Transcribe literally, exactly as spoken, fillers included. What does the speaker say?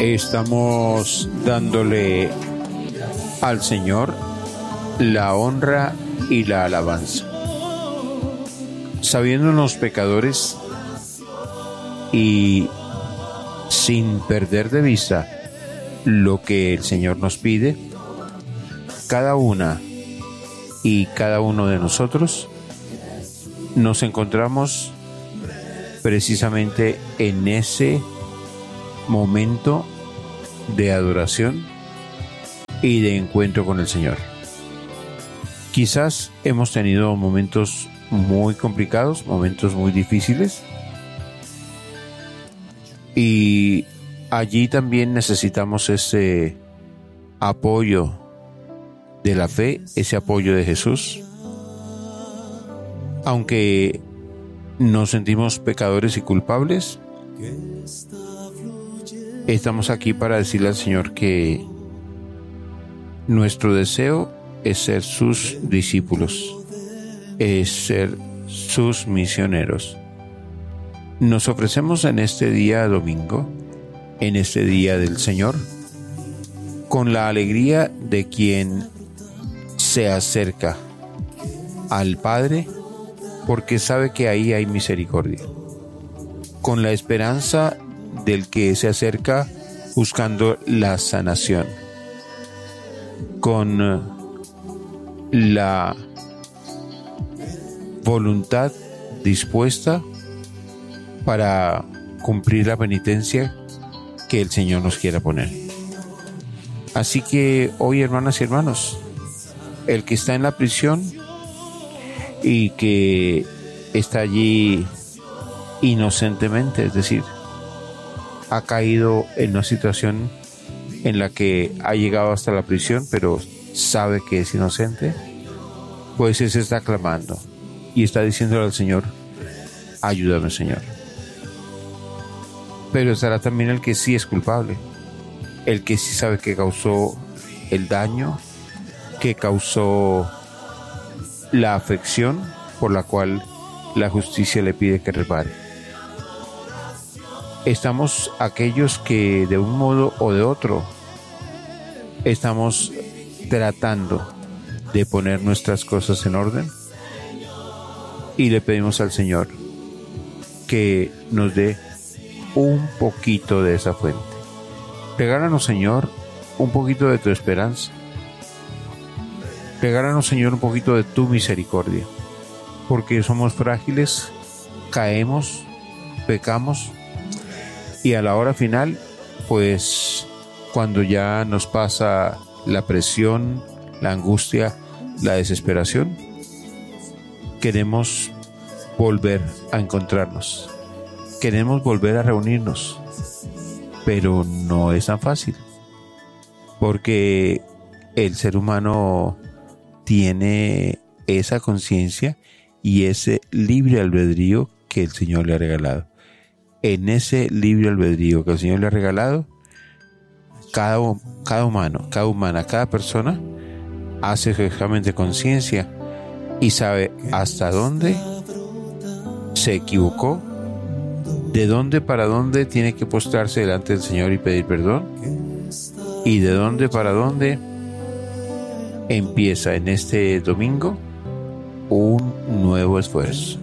Estamos dándole al Señor la honra y la alabanza, sabiéndonos pecadores y sin perder de vista lo que el Señor nos pide. Cada una y cada uno de nosotros nos encontramos precisamente en ese momento de adoración y de encuentro con el Señor. Quizás hemos tenido momentos muy complicados, momentos muy difíciles, y allí también necesitamos ese apoyo de la fe, ese apoyo de Jesús. Aunque nos sentimos pecadores y culpables, estamos aquí para decirle al Señor que nuestro deseo es ser sus discípulos, es ser sus misioneros. Nos ofrecemos en este día domingo, en este día del Señor, con la alegría de quien se acerca al Padre porque sabe que ahí hay misericordia, con la esperanza del que se acerca buscando la sanación, con la voluntad dispuesta para cumplir la penitencia que el Señor nos quiera poner. Así que hoy, hermanas y hermanos, el que está en la prisión y que está allí inocentemente, es decir, ha caído en una situación en la que ha llegado hasta la prisión, pero sabe que es inocente, pues ese está clamando y está diciéndole al Señor: ayúdame, Señor. Pero estará también el que sí es culpable, el que sí sabe que causó el daño, que causó la afección por la cual la justicia le pide que repare. Estamos aquellos que de un modo o de otro estamos tratando de poner nuestras cosas en orden y le pedimos al Señor que nos dé un poquito de esa fuente. Regálanos, Señor, un poquito de tu esperanza. Regálanos, Señor, un poquito de tu misericordia, porque somos frágiles, caemos, pecamos, y a la hora final, pues cuando ya nos pasa la presión, la angustia, la desesperación, queremos volver a encontrarnos, queremos volver a reunirnos, pero no es tan fácil, porque el ser humano tiene esa conciencia y ese libre albedrío que el Señor le ha regalado. En ese libre albedrío que el Señor le ha regalado, cada, cada humano, cada humana, cada persona hace exactamente conciencia y sabe hasta dónde se equivocó, de dónde para dónde tiene que postrarse delante del Señor y pedir perdón, y de dónde para dónde empieza en este domingo un nuevo esfuerzo.